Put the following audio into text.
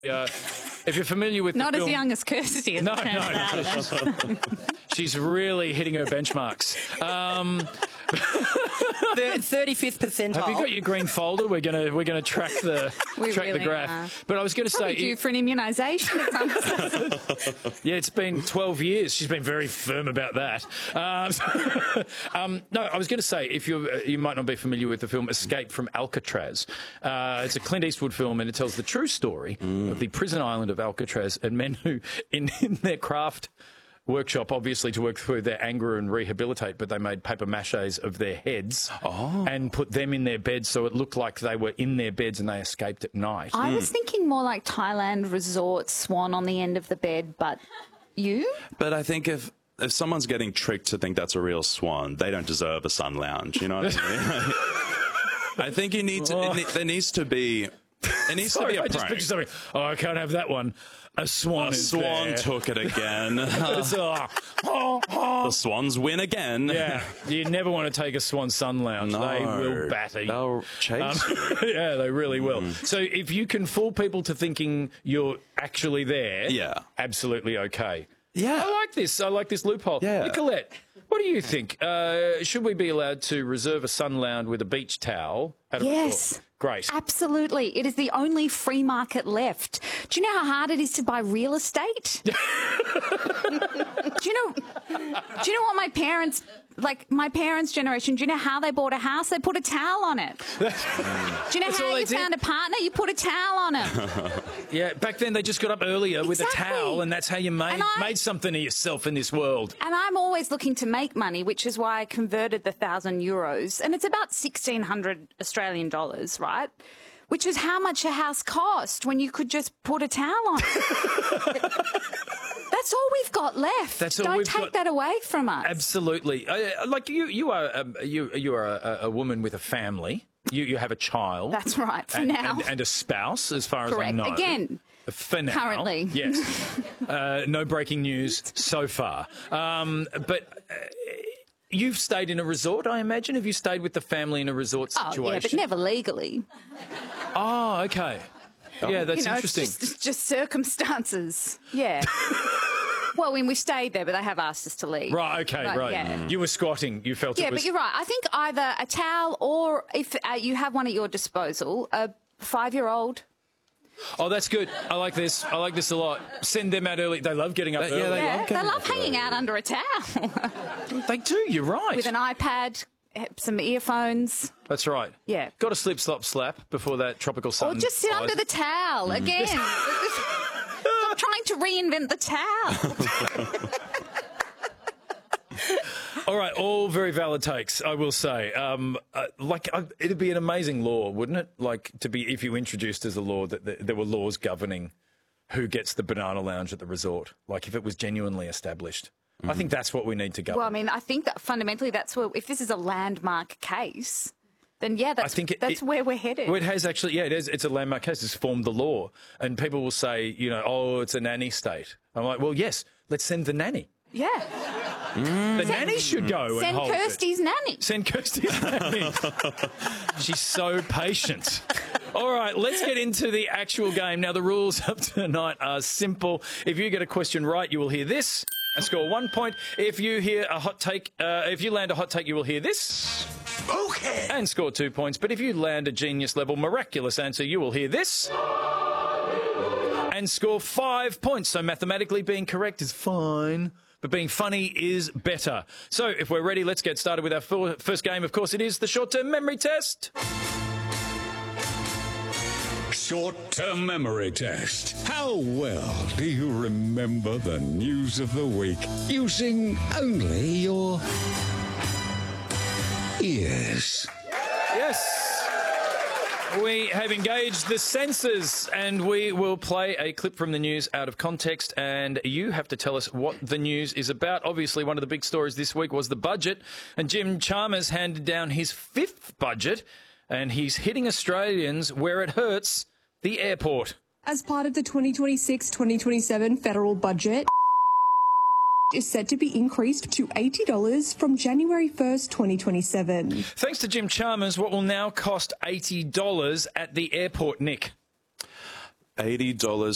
If you're familiar with Not the as film, young as Kirsty. As no, it turns out. she's really hitting her benchmarks. The 35th percentile. Have you got your green folder? We're gonna track the really graph. are. But I was going to Probably say, due for an immunisation at some stage. yeah, it's been 12 years. She's been very firm about that. No, I was going to say, if you might not be familiar with the film Escape from Alcatraz. It's a Clint Eastwood film, and it tells the true story of the prison island of Alcatraz and men who, in their craft workshop, obviously, to work through their anger and rehabilitate, but they made paper maches of their heads and put them in their beds so it looked like they were in their beds and they escaped at night. I was thinking more like Thailand resort, swan on the end of the bed, but you? But I think if someone's getting tricked to think that's a real swan, they don't deserve a sun lounge. You know what I mean? I think you need to. There needs to be. It needs to be a I just prank. picture something. Oh, I can't have that one. A swan. A is swan there. took it again. It's, The swans win again. yeah, you never want to take a swan sun lounge. No. They will batter you. They'll chase you. Yeah, they really will. So if you can fool people to thinking you're actually there, Yeah. absolutely okay. Yeah. I like this. I like this loophole. Yeah. Nicolette, what do you think? Should we be allowed to reserve a sun lounge with a beach towel at a Yes. resort? Great. Absolutely. It is the only free market left. Do you know how hard it is to buy real estate? Do you know what my parents generation, do you know how they bought a house? They put a towel on it. Do you know That's all how they you did. found a partner? You put a towel on it. Yeah, back then they just got up earlier with a Exactly. towel, and that's how you made And made something of yourself in this world. And I'm always looking to make money, which is why I converted the €1,000. And it's about 1,600 Australian dollars, right? Which is how much a house cost when you could just put a towel on it. That's all we've got left. That's all Don't we've take got. that away from us. Absolutely. Like you are a woman with a family. You have a child. That's right, for and, now. and a spouse, as far as I Correct. know. Again, for now. currently. Yes. No breaking news so far. But you've stayed in a resort, I imagine. Have you stayed with the family in a resort situation? Oh, yeah, but never legally. Oh, okay. Yeah, that's interesting. It's just circumstances. Yeah. Well, when we stayed there, but they have asked us to leave. Right, okay, But, right. yeah. You were squatting. You felt Yeah, it was... but you're right. I think either a towel or if you have one at your disposal, a 5-year-old. Oh, that's good. I like this. I like this a lot. Send them out early. They love getting up early. Yeah, they love hanging out under a towel They do, you're right. with an iPad, some earphones. That's right. Yeah. Got to slip, slop, slap before that tropical sun. Or just sit flies. under the towel again. Stop trying to reinvent the towel. All right, all very valid takes, I will say. It'd be an amazing law, wouldn't it? Like, to be, if you introduced as a law that there were laws governing who gets the banana lounge at the resort. Like, if it was genuinely established. I think that's what we need to govern. Well, I mean, I think that fundamentally that's where, if this is a landmark case, then yeah, that's where we're headed. Well, it has actually, yeah, it is. It's a landmark case. It's formed the law. And people will say, oh, it's a nanny state. I'm like, well, yes, let's send the nanny. Yeah. The nanny should go and Send hold Kirsty's nanny. Send Kirsty's nanny. She's so patient. All right, let's get into the actual game. Now, the rules of tonight are simple. If you get a question right, you will hear this and score 1 point. If you hear a hot take, if you land a hot take, you will hear this. Okay. And score 2 points. But if you land a genius level miraculous answer, you will hear this. And score 5 points. So mathematically being correct is fine, but being funny is better. So if we're ready, let's get started with our first game. Of course, it is the short-term memory test. Short-term memory test. How well do you remember the news of the week using only your ears? Yes. We have engaged the senses, and we will play a clip from the news out of context, and you have to tell us what the news is about. Obviously, one of the big stories this week was the budget, and Jim Chalmers handed down his 5th budget, and he's hitting Australians where it hurts, the airport. As part of the 2026-2027 federal budget, is set to be increased to $80 from January 1st, 2027. Thanks to Jim Chalmers, what will now cost $80 at the airport, Nick? $80